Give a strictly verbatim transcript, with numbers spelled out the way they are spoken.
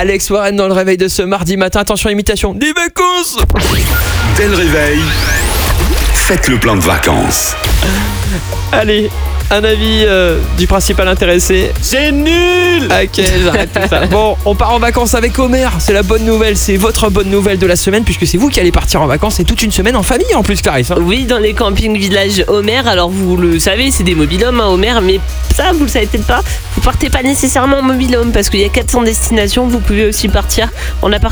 Alex Warren dans le réveil de ce mardi matin. Attention, imitation des vacances. Dès le réveil, faites le plein de vacances. Allez, un avis euh, du principal intéressé. C'est nul. Ok, j'arrête tout ça. Bon, on part en vacances avec Homer. C'est la bonne nouvelle, c'est votre bonne nouvelle de la semaine puisque c'est vous qui allez partir en vacances et toute une semaine en famille en plus, Clarisse. Hein. Oui, dans les campings village Homer. Alors vous le savez, c'est des mobil-homes, hein, Homer, mais ça, vous le savez peut-être pas. Vous partez pas nécessairement en mobil-home parce qu'il y a quatre cents destinations. Vous pouvez aussi partir en appartement.